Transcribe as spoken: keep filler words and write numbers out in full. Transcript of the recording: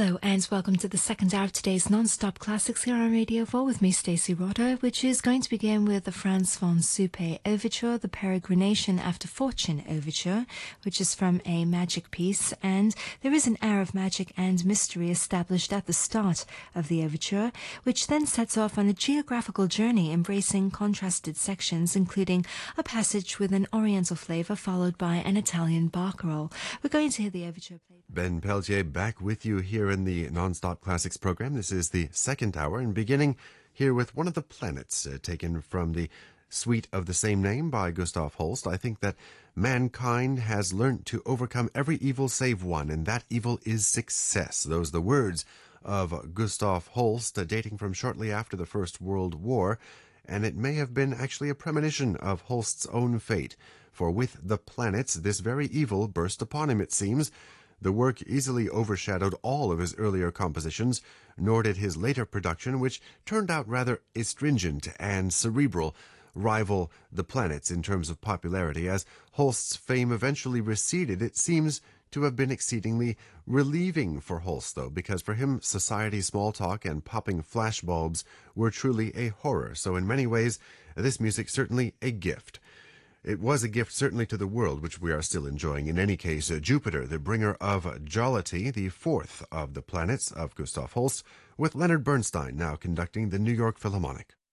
Hello and welcome to the second hour of today's non-stop classics here on Radio four with me, Stacey Rotter, which is going to begin with the Franz von Suppe Overture, the Peregrination After Fortune Overture, which is from a magic piece, and there is an air of magic and mystery established at the start of the overture, which then sets off on a geographical journey embracing contrasted sections, including a passage with an oriental flavor followed by an Italian barcarolle. We're going to hear the overture played. Ben Peltier back with you here in the Non-Stop Classics program. This is the second hour, and beginning here with one of the planets uh, taken from the suite of the same name by Gustav Holst. I think that mankind has learnt to overcome every evil save one, and that evil is success. Those are the words of Gustav Holst, uh, dating from shortly after the First World War, and it may have been actually a premonition of Holst's own fate, for with the planets this very evil burst upon him, it seems. The work easily overshadowed all of his earlier compositions, nor did his later production, which turned out rather astringent and cerebral, rival the planets in terms of popularity. As Holst's fame eventually receded, it seems to have been exceedingly relieving for Holst, though, because for him society small talk and popping flashbulbs were truly a horror. So in many ways, this music certainly a gift. It was a gift certainly to the world, which we are still enjoying. In any case, uh, Jupiter, the bringer of jollity, the fourth of the planets of Gustav Holst, with Leonard Bernstein now conducting the New York Philharmonic.